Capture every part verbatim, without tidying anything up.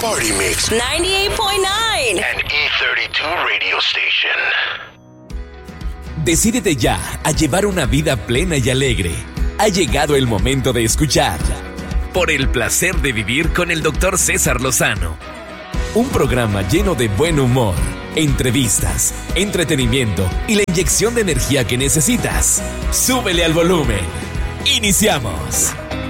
Party Mix ninety-eight point nine and E thirty-two Radio Station. Decídete ya a llevar una vida plena y alegre. Ha llegado el momento de escuchar Por el placer de vivir con el doctor César Lozano. Un programa lleno de buen humor, entrevistas, entretenimiento y la inyección de energía que necesitas. Súbele al volumen. ¡Iniciamos!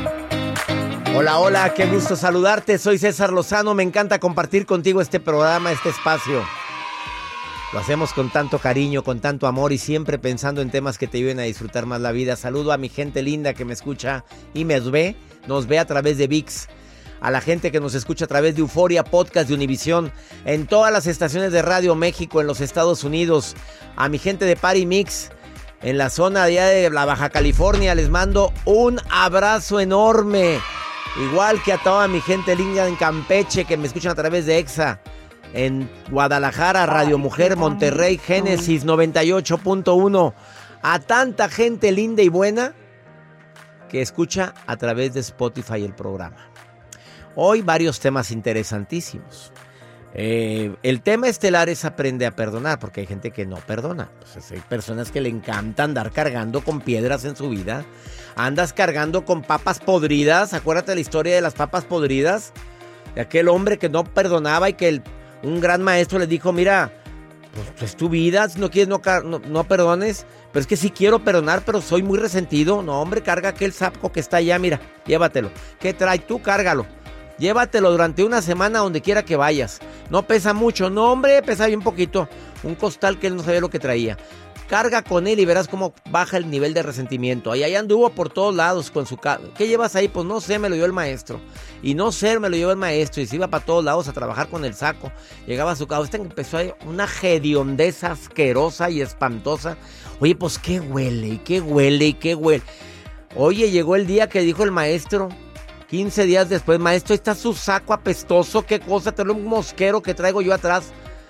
Hola, hola, qué gusto saludarte. Soy César Lozano. Me encanta compartir contigo este programa, este espacio. Lo hacemos con tanto cariño, con tanto amor y siempre pensando en temas que te ayuden a disfrutar más la vida. Saludo a mi gente linda que me escucha y me ve, nos ve a través de V I X. A la gente que nos escucha a través de Euforia Podcast de Univisión, en todas las estaciones de Radio México en los Estados Unidos. A mi gente de Party Mix, en la zona de, allá de la Baja California, les mando un abrazo enorme. Igual que a toda mi gente linda en Campeche que me escuchan a través de EXA. En Guadalajara, Radio Mujer, Monterrey, Génesis noventa y ocho punto uno. A tanta gente linda y buena que escucha a través de Spotify el programa. Hoy varios temas interesantísimos. Eh, el tema estelar es aprende a perdonar, porque hay gente que no perdona. Pues hay personas que le encanta andar cargando con piedras en su vida. Andas cargando con papas podridas. Acuérdate de la historia de las papas podridas. De aquel hombre que no perdonaba y que el un gran maestro les dijo, mira, pues es tu vida, si no quieres no, no, no perdones, pero es que sí quiero perdonar, pero soy muy resentido. No, hombre, carga aquel sapo que está allá, mira, llévatelo. ¿Qué trae? Tú cárgalo. Llévatelo durante una semana donde quiera que vayas. No pesa mucho, no, hombre, pesa bien poquito. Un costal que él no sabía lo que traía. Carga con él y verás cómo baja el nivel de resentimiento. Ahí, ahí anduvo por todos lados con su casa. ¿Qué llevas ahí? Pues no sé, me lo dio el maestro. Y no sé, me lo llevó el maestro. Y se iba para todos lados a trabajar con el saco. Llegaba a su casa. Este empezó ahí una hediondez asquerosa y espantosa. Oye, pues qué huele, y qué huele, y qué huele. Oye, llegó el día que dijo el maestro. quince días después, maestro, ahí está su saco apestoso. ¿Qué cosa? Te lo un mosquero que traigo yo atrás.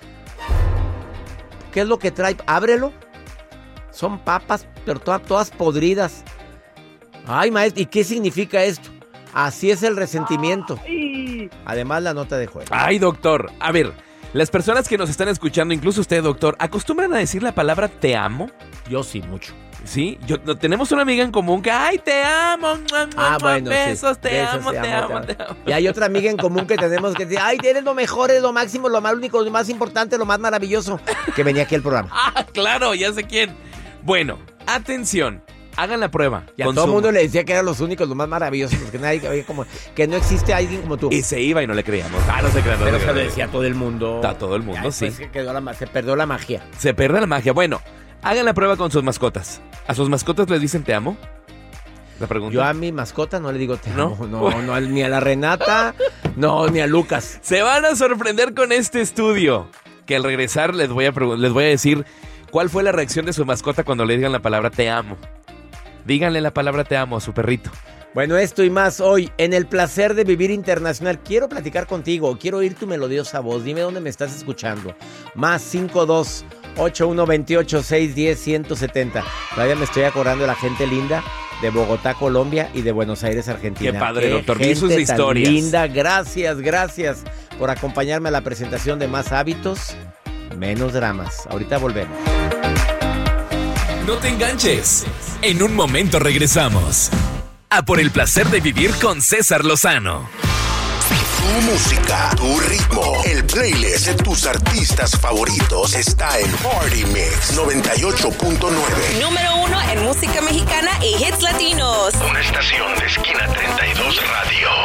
¿Qué es lo que trae? Ábrelo. Son papas, pero todas, todas podridas. Ay, maestro, ¿y qué significa esto? Así es el resentimiento. Ay. Además, la nota de juego. Ay, doctor. A ver, las personas que nos están escuchando, incluso usted, doctor, ¿acostumbran a decir la palabra te amo? Yo sí, mucho. Sí, yo, tenemos una amiga en común que, ay, te amo. Ah, bueno, besos, sí. te, besos amo, te, te, amo, amo, te te amo, amo. Y hay otra amiga en común que tenemos que decir, ay, eres lo mejor, es lo máximo, lo más único, lo más importante, lo más maravilloso. Que venía aquí al programa. Ah, claro, ya sé quién. Bueno, atención, hagan la prueba. Y a todo el mundo le decía que eran los únicos, los más maravillosos, porque nadie había como que no existe alguien como tú. Y se iba y no le creíamos. Ah, no se crean. Pero no se se lo decía todo el mundo. A todo el mundo, ya, sí. Que quedó la, se perdió la magia. Se pierde la magia. Bueno, hagan la prueba con sus mascotas. ¿A sus mascotas les dicen te amo? La pregunta. Yo a mi mascota no le digo te amo. ¿No? No, no, ni a la Renata, no, ni a Lucas. Se van a sorprender con este estudio. Que al regresar les voy a, pregun- les voy a decir cuál fue la reacción de su mascota cuando le digan la palabra te amo. Díganle la palabra te amo a su perrito. Bueno, esto y más hoy en El Placer de Vivir Internacional. Quiero platicar contigo, quiero oír tu melodiosa voz. Dime dónde me estás escuchando. Más cinco dos ocho uno dos ocho seis uno cero uno siete cero. Todavía me estoy acordando de la gente linda de Bogotá, Colombia y de Buenos Aires, Argentina. Qué padre, doctor. Gente sus tan historias. linda. Gracias, gracias por acompañarme a la presentación de Más Hábitos, Menos Dramas. Ahorita volvemos. No te enganches. En un momento regresamos. A Por el placer de vivir con César Lozano. Tu música, tu ritmo, el playlist de tus artistas favoritos está en Party Mix noventa y ocho punto nueve. Número uno en música mexicana y hits latinos. Una estación de Esquina treinta y dos Radio.